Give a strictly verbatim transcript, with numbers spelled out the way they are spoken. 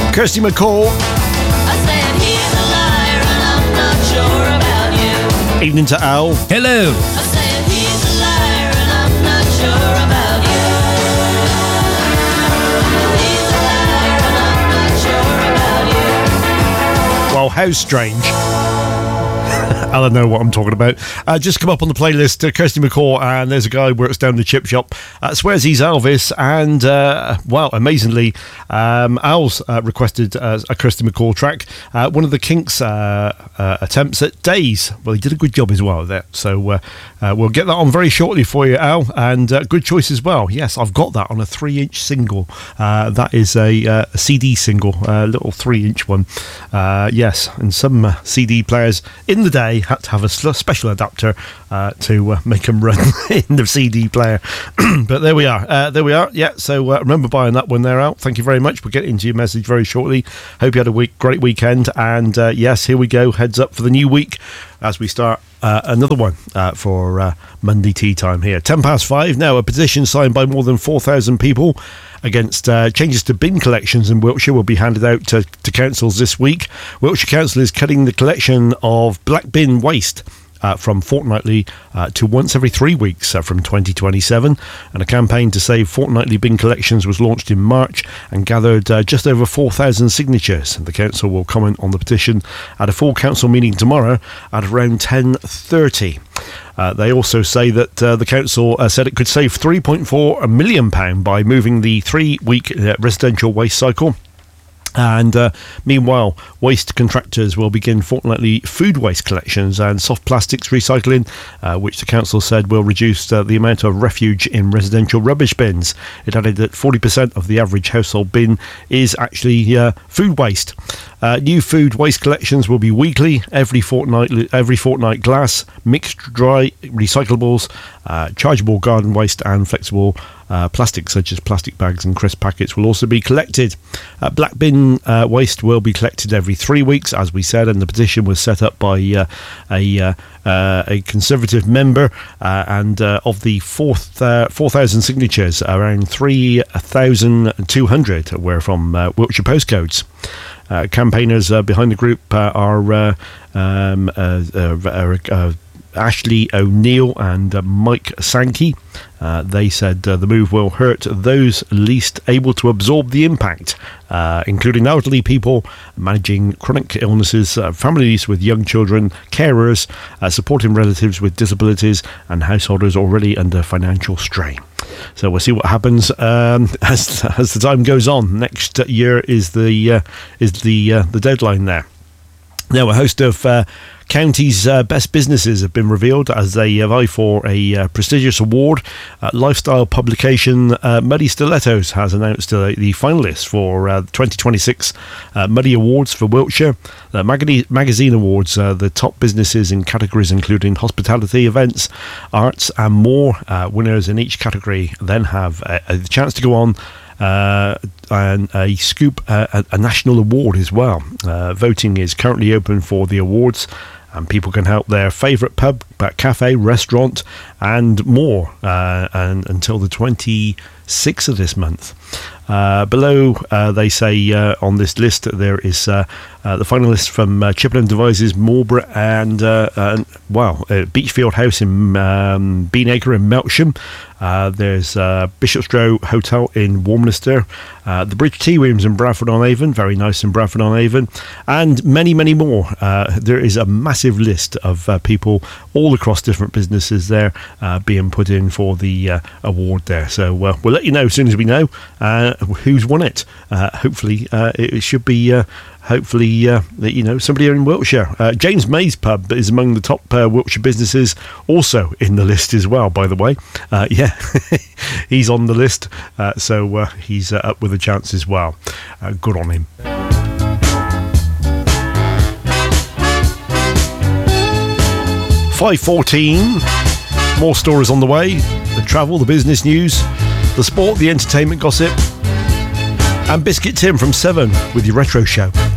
Kirsty McCall. I said he's a liar and I'm not sure about you. Evening to Al. Hello. I said he's a liar and I'm not sure about you. He's a liar and I'm not sure about you. Well, how strange. I don't know what I'm talking about. Uh, just come up on the playlist, uh, Kirsty McCall, and there's a guy who works down the chip shop. Uh, swears he's Elvis, and uh, well, amazingly, um, Al's uh, requested uh, a Kirsty McCall track. Uh, one of the Kinks' uh, uh, attempts at Days. Well, he did a good job as well there. So uh, uh, we'll get that on very shortly for you, Al, and uh, good choice as well. Yes, I've got that on a three-inch single. Uh, that is a, uh, a C D single, a little three-inch one. Uh, yes, and some uh, C D players in the day had to have a special adapter uh, to uh, make them run in the C D player. But there we are. Uh, there we are. Yeah, so uh, remember buying that when they're out. Thank you very much. We'll get into your message very shortly. Hope you had a week, great weekend. And uh, yes, here we go. Heads up for the new week as we start uh, another one uh, for uh, Monday tea time here. ten past five. Now, a petition signed by more than four thousand people against uh, changes to bin collections in Wiltshire will be handed out to, to councils this week. Wiltshire Council is cutting the collection of black bin waste Uh, from fortnightly uh, to once every three weeks uh, from twenty twenty-seven, and a campaign to save fortnightly bin collections was launched in March and gathered uh, just over four thousand signatures. The council will comment on the petition at a full council meeting tomorrow at around ten thirty. Uh, they also say that uh, the council uh, said it could save three point four million pounds by moving the three-week uh, residential waste cycle. And uh, meanwhile, waste contractors will begin fortnightly food waste collections and soft plastics recycling, uh, which the council said will reduce uh, the amount of refuge in residential rubbish bins. It added that forty percent of the average household bin is actually uh, food waste. Uh, new food waste collections will be weekly, every fortnight, every fortnight glass, mixed dry recyclables, uh, chargeable garden waste and flexible Uh, plastics such as plastic bags and crisp packets will also be collected. Uh, black bin uh, waste will be collected every three weeks, as we said, and the petition was set up by uh, a uh, uh, a Conservative member, uh, and uh, of the fourth, uh, four thousand signatures, around three thousand two hundred were from uh, Wiltshire postcodes. Uh, campaigners uh, behind the group uh, are uh, um, uh, uh, uh, Ashley O'Neill and uh, Mike Sankey. Uh, they said uh, the move will hurt those least able to absorb the impact, uh, including elderly people managing chronic illnesses, uh, families with young children, carers, uh, supporting relatives with disabilities, and householders already under financial strain. So we'll see what happens um, as as the time goes on. Next year is the uh, is the uh, the deadline there. Now, a host of uh, counties' uh, best businesses have been revealed as they vie for a uh, prestigious award. Uh, lifestyle publication uh, Muddy Stilettos has announced uh, the finalists for uh, the twenty twenty-six uh, Muddy Awards for Wiltshire. The Mag- Magazine Awards, uh, the top businesses in categories including hospitality, events, arts and more. Uh, winners in each category then have a, a chance to go on Uh, and a scoop uh, a, a national award as well. Uh, voting is currently open for the awards, and people can help their favourite pub, cafe, restaurant and more uh, and until the twenty-sixth of this month. Uh, below, uh, they say uh, on this list there is uh, uh, the finalists from uh, Chippenham Devices, Marlborough, and uh, uh, wow, uh, Beachfield House in um, Beanacre in Melksham. Uh, there's uh, Bishopstrow Hotel in Warminster, uh, the Bridge Tea Rooms in Bradford-on-Avon, very nice in Bradford-on-Avon, and many, many more. Uh, there is a massive list of uh, people all across different businesses there uh, being put in for the uh, award there. So uh, we'll let you know as soon as we know uh, who's won it. Uh, hopefully, uh, it should be. Uh, Hopefully, uh, you know, somebody in Wiltshire. Uh, James May's pub is among the top uh, Wiltshire businesses, also in the list as well, by the way. Uh, yeah, he's on the list, uh, so uh, he's uh, up with a chance as well. Uh, good on him. five fourteen, more stories on the way. The travel, the business news, the sport, the entertainment gossip, and Biscuit Tim from Seven with your retro show.